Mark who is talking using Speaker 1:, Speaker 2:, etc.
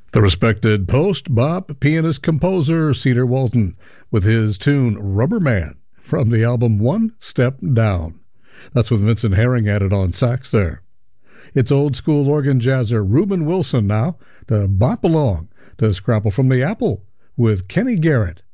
Speaker 1: The respected post-bop pianist-composer Cedar Walton with his tune Rubber Man from the album One Step Down. That's with Vincent Herring added on sax there. It's old-school organ jazzer Reuben Wilson now to bop along to Scrapple from the Apple with Kenny Garrett